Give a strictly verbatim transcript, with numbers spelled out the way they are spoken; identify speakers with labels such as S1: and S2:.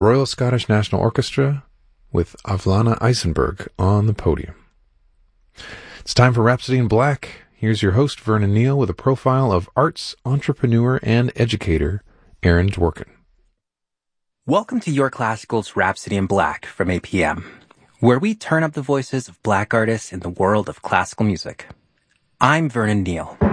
S1: Royal Scottish National Orchestra with Avlana Eisenberg on the podium. It's time for Rhapsody in Black. Here's your host, Vernon Neal, with a profile of arts, entrepreneur, and educator, Aaron Dworkin.
S2: Welcome to Your Classical's Rhapsody in Black from A P M, where we turn up the voices of black artists in the world of classical music. I'm Vernon Neal.